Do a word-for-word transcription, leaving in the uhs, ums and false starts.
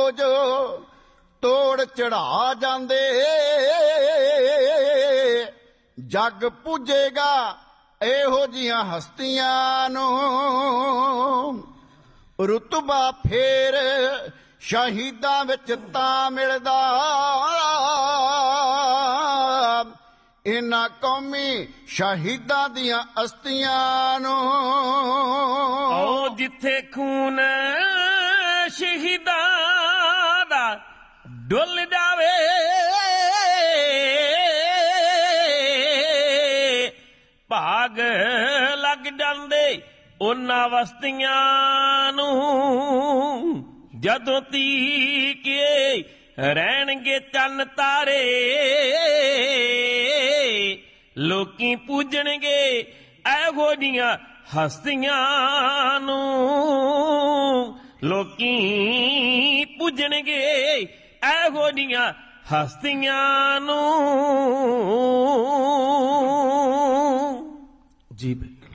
ਰੋਜ਼ ਤੋੜ ਚੜਾ ਜਾਂਦੇ। ਜੱਗ ਪੂਜੇਗਾ ਇਹੋ ਜਿਹੀਆਂ ਹਸਤੀਆਂ ਨੂੰ। ਰੁਤਬਾ ਫੇਰ ਸ਼ਹੀਦਾਂ ਵਿੱਚ ਤਾਂ ਮਿਲਦਾ, ਇਨ੍ਹਾਂ ਕੌਮੀ ਸ਼ਹੀਦਾਂ ਦੀਆਂ ਅਸਤੀਆਂ ਨੂੰ। ਆਓ ਜਿੱਥੇ ਖੂਨ ਸ਼ਹੀਦਾਂ ਦਾ ਡੁੱਲ ਜਾਵੇ, ਭਾਗ ਲੱਗ ਜਾਂਦੇ ਉਹਨਾਂ ਵਸਤੀਆਂ ਨੂੰ। ਜਦੋਂ ਤੀਕੇ ਰਹਿਣਗੇ ਚੰਨ ਤਾਰੇ, ਲੋਕੀ ਪੂਜਣਗੇ ਇਹੋ ਜਿਹੀਆਂ ਹਸਤੀਆਂ ਨੂੰ। ਲੋਕੀ ਪੂਜਣਗੇ ਇਹੋ ਜਿਹੀਆਂ ਹਸਤੀਆਂ ਨੂੰ। ਜੀ ਬਿਲਕੁਲ।